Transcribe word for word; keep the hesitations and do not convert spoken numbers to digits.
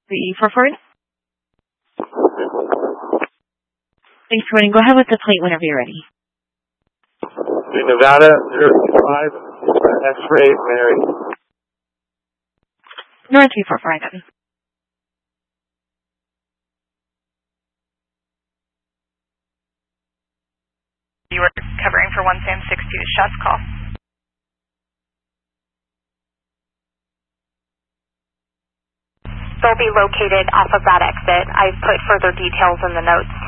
The E for Ford. Thanks for waiting. Go ahead with the plate whenever you're ready. Nevada zero five, X-ray Mary. North three four four, I got it. You were covering for one Sam six two, shots call. They'll be located off of that exit. I've put further details in the notes.